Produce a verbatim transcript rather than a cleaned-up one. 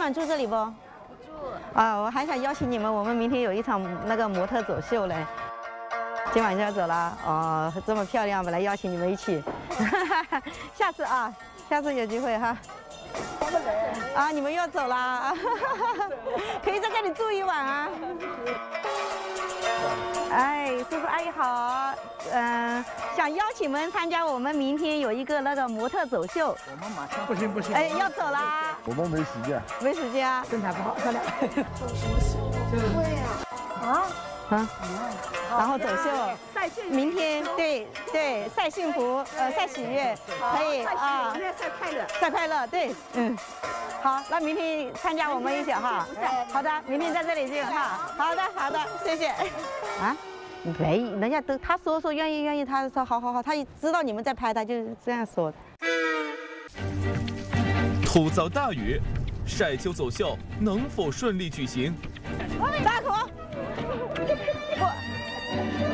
晚住这里不？不住。啊，我还想邀请你们，我们明天有一场那个模特走秀嘞。今晚就要走了哦，这么漂亮，本来邀请你们一起，下次啊，下次有机会哈。啊，你们又要走啦？可以在这里住一晚啊。哎，叔叔阿姨好，嗯、呃，想邀请你们参加我们明天有一个那个模特走秀。 我们马上不行不行。 哎，要走啦。 我们没时间。 没时间啊， 身材不好，漂亮。 走什么秀？对呀。啊。 啊，然后走秀， 晒幸福， 明天对对晒幸福，呃晒喜悦，可以啊， 明天晒快乐， 晒快乐，对，嗯，好，那明天参加我们一起哈，好的，明天在这里见哈，好的好的，谢谢。啊，没，人家都他说说愿意愿意，他说好好好，他知道你们在拍，他就是这样说。 突遭大雨，晒秋走秀能否顺利举行？ 大口。